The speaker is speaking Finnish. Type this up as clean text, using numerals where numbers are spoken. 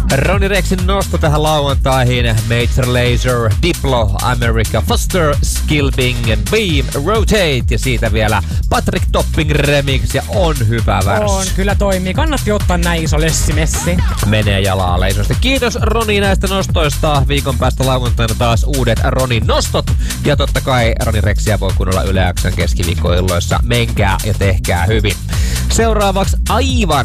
Ronnie Rexin nosto tähän lauantaihin. Major Lazer, Diplo, America Foster, Skilbing and Beam, Rotate ja siitä vielä Patrick Topping remix ja on hyvä värssi. On, kyllä toimii. Kannatti ottaa näin iso lessimessi. Menee jalaa leisosti. Kiitos Roni näistä nostoista. Viikon päästä lauantaina taas uudet Ronin nostot. Ja totta kai Ronnie Rexia voi kuunnella Yle X:n keskiviikkoilloissa. Menkää ja tehkää hyvin. Seuraavaksi aivan